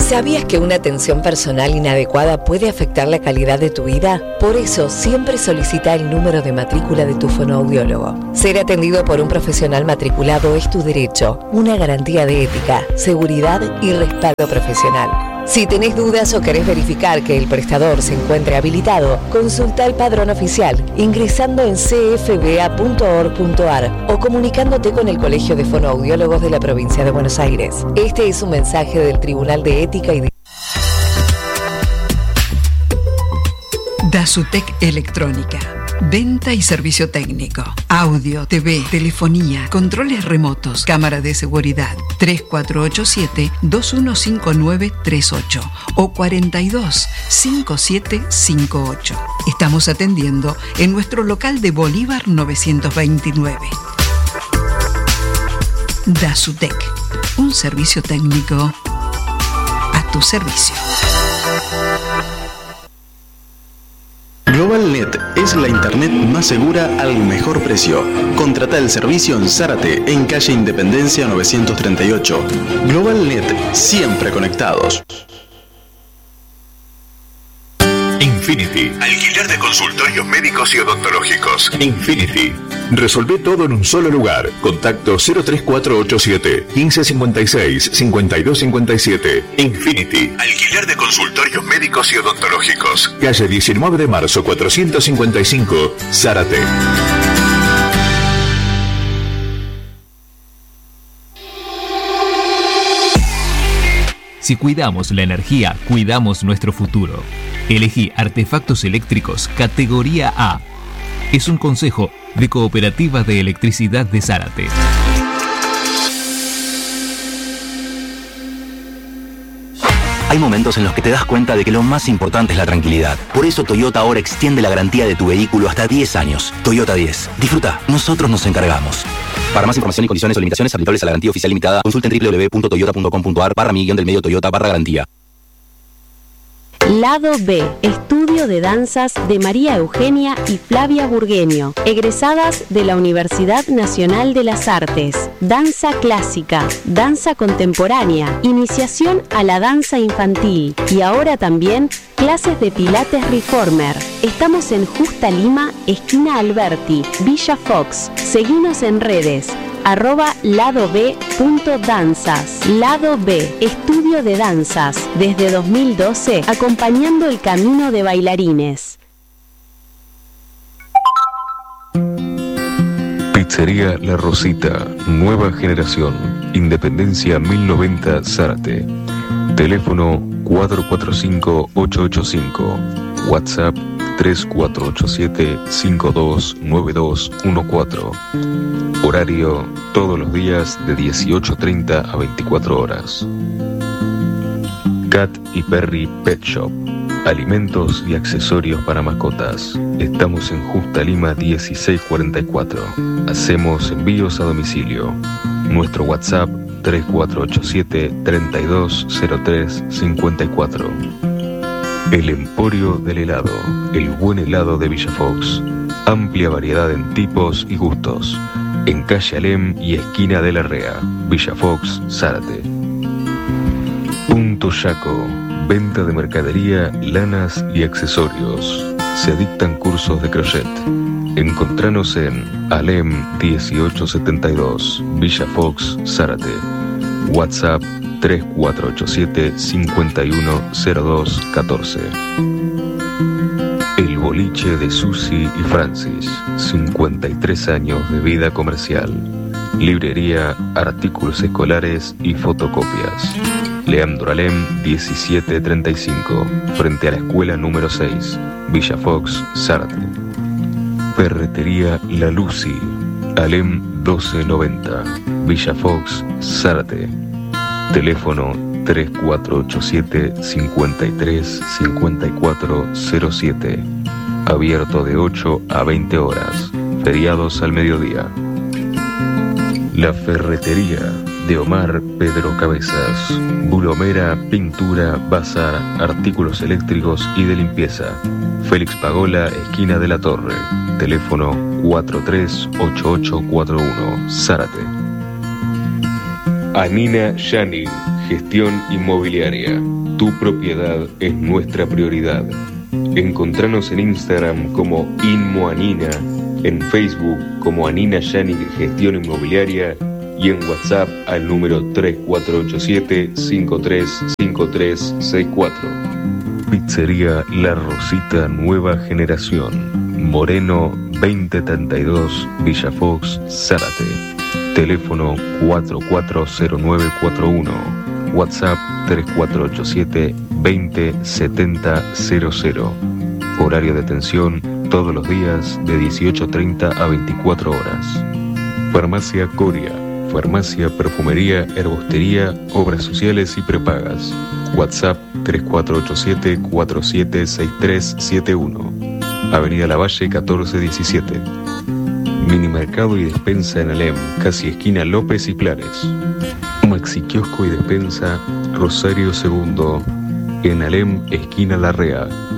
¿Sabías que una atención personal inadecuada puede afectar la calidad de tu vida? Por eso, siempre solicita el número de matrícula de tu fonoaudiólogo. Ser atendido por un profesional matriculado es tu derecho, una garantía de ética, seguridad y respaldo profesional. Si tenés dudas o querés verificar que el prestador se encuentre habilitado, consulta el padrón oficial ingresando en cfba.org.ar o comunicándote con el Colegio de Fonoaudiólogos de la Provincia de Buenos Aires. Este es un mensaje del Tribunal de Ética y Dasutec Electrónica. Venta y servicio técnico. Audio, TV, telefonía, controles remotos, cámara de seguridad. 3487-215938 o 425758. Estamos atendiendo en nuestro local de Bolívar 929. Dasutec. Un servicio técnico a tu servicio. GlobalNet es la internet más segura al mejor precio. Contrata el servicio en Zárate, en calle Independencia 938. GlobalNet, siempre conectados. Infinity. Alquiler de consultorios médicos y odontológicos. Infinity. Resolvé todo en un solo lugar. Contacto 03487 1556 5257. Infinity. Alquiler de consultorios médicos y odontológicos. Calle 19 de marzo 455, Zárate. Si cuidamos la energía, cuidamos nuestro futuro. Elegí artefactos eléctricos categoría A. Es un consejo de Cooperativa de Electricidad de Zárate. Hay momentos en los que te das cuenta de que lo más importante es la tranquilidad. Por eso Toyota ahora extiende la garantía de tu vehículo hasta 10 años. Toyota 10. Disfruta, nosotros nos encargamos. Para más información y condiciones o limitaciones aplicables a la garantía oficial limitada, consulten www.toyota.com.ar/del-medio Toyota/garantía. Lado B, estudio de danzas de María Eugenia y Flavia Burgueño, egresadas de la Universidad Nacional de las Artes. Danza clásica, danza contemporánea, iniciación a la danza infantil y ahora también clases de pilates reformer. Estamos en Justa Lima, esquina Alberti, Villa Fox. Seguinos en redes. @ladob.danzas. Lado B, estudio de danzas, desde 2012, acompañando el camino de bailarines. Pizzería La Rosita, nueva generación, Independencia 1090, Zárate. Teléfono 445-885, WhatsApp 3487-529214. Horario todos los días de 18:30 a 24 horas. Cat y Perry Pet Shop. Alimentos y accesorios para mascotas. Estamos en Justa Lima 1644. Hacemos envíos a domicilio. Nuestro WhatsApp 3487-320354. El Emporio del Helado, el buen helado de Villa Fox. Amplia variedad en tipos y gustos. En calle Alem y esquina de la Rea, Villa Fox, Zárate. Punto Yaco, venta de mercadería, lanas y accesorios. Se dictan cursos de crochet. Encontranos en Alem 1872, Villa Fox, Zárate. WhatsApp 3487-510214. El boliche de Susi y Francis, 53 años de vida comercial. Librería, artículos escolares y fotocopias. Leandro Alem 1735, frente a la escuela número 6, Villa Fox, Zárate. Ferretería La Lucy, Alem 1290, Villa Fox, Zárate. Teléfono 3487-535407. Abierto de 8 a 20 horas. Feriados al mediodía. La Ferretería de Omar Pedro Cabezas. Bulomera, pintura, bazar, artículos eléctricos y de limpieza. Félix Pagola, esquina de la Torre. Teléfono 438841. Zárate. Anina Yani, Gestión Inmobiliaria. Tu propiedad es nuestra prioridad. Encontranos en Instagram como Inmoanina, en Facebook como Anina Yannick Gestión Inmobiliaria y en WhatsApp al número 3487-535364. Pizzería La Rosita Nueva Generación, Moreno 2032, Villa Fox, Zárate. Teléfono 440941, WhatsApp 3487-207000. Horario de atención todos los días de 18:30 a 24 horas. Farmacia Coria, farmacia, perfumería, herbostería, obras sociales y prepagas. WhatsApp 3487-476371. Avenida Lavalle 1417. Minimercado y despensa en Alem, casi esquina López y Planes. Maxi kiosco y despensa Rosario II, en Alem, esquina Larrea.